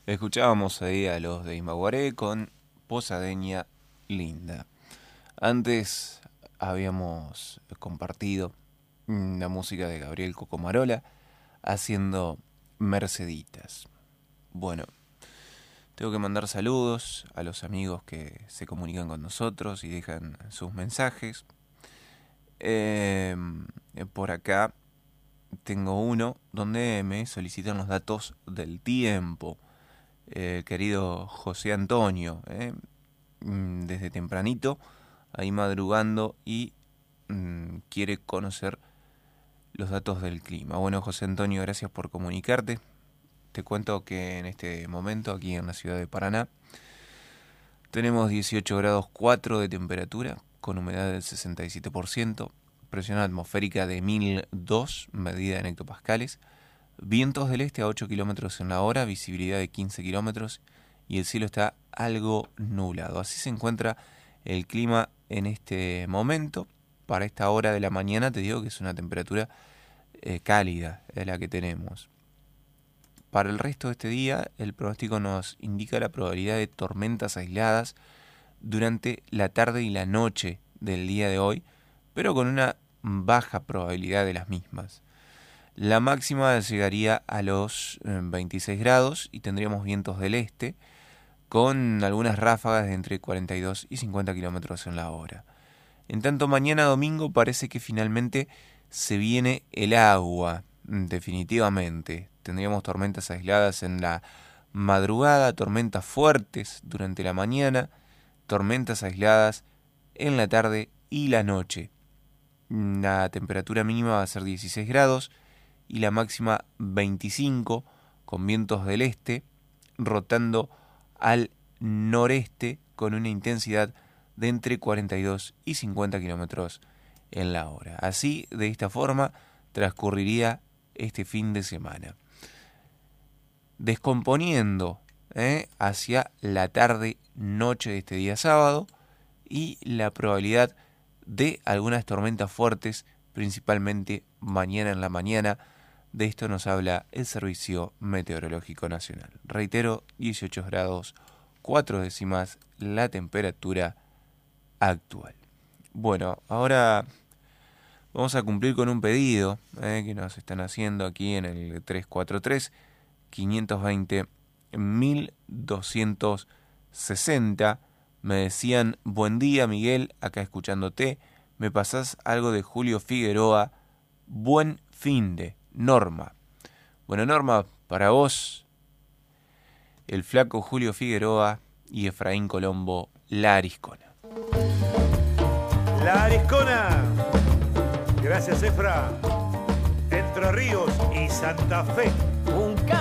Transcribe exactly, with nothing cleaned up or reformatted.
Escuchábamos ahí a los de Imaguaré con Posadeña Linda. Antes habíamos compartido la música de Gabriel Cocomarola haciendo Merceditas. Bueno, tengo que mandar saludos a los amigos que se comunican con nosotros y dejan sus mensajes. Eh, por acá tengo uno donde me solicitan los datos del tiempo. Eh, querido José Antonio, eh, desde tempranito, ahí madrugando y mm, quiere conocer los datos del clima. Bueno, José Antonio, gracias por comunicarte. Te cuento que en este momento, aquí en la ciudad de Paraná, tenemos dieciocho grados cuatro de temperatura, con humedad del sesenta y siete por ciento, presión atmosférica de mil dos, medida en hectopascales, vientos del este a ocho kilómetros en la hora, visibilidad de quince kilómetros y el cielo está algo nublado. Así se encuentra el clima en este momento. Para esta hora de la mañana te digo que es una temperatura eh, cálida, es la que tenemos. Para el resto de este día, el pronóstico nos indica la probabilidad de tormentas aisladas durante la tarde y la noche del día de hoy, pero con una baja probabilidad de las mismas. La máxima llegaría a los veintiséis grados y tendríamos vientos del este con algunas ráfagas de entre cuarenta y dos y cincuenta kilómetros en la hora. En tanto, mañana domingo parece que finalmente se viene el agua, definitivamente. Tendríamos tormentas aisladas en la madrugada, tormentas fuertes durante la mañana, tormentas aisladas en la tarde y la noche. La temperatura mínima va a ser dieciséis grados y la máxima veinticinco, con vientos del este, rotando al noreste con una intensidad de entre cuarenta y dos y cincuenta kilómetros en la hora. Así, de esta forma, transcurriría este fin de semana. Descomponiendo ¿eh? hacia la tarde-noche de este día sábado y la probabilidad de algunas tormentas fuertes, principalmente mañana en la mañana. De esto nos habla el Servicio Meteorológico Nacional. Reitero, dieciocho grados cuatro décimas la temperatura actual. Bueno, ahora vamos a cumplir con un pedido eh, que nos están haciendo aquí en el tres cuatro tres, cinco dos cero, mil doscientos sesenta. Me decían, buen día Miguel, acá escuchándote, me pasás algo de Julio Figueroa, buen finde, Norma. Bueno, Norma, para vos, el flaco Julio Figueroa y Efraín Colombo, La Ariscona. La Ariscona, gracias Efra, Entre Ríos y Santa Fe.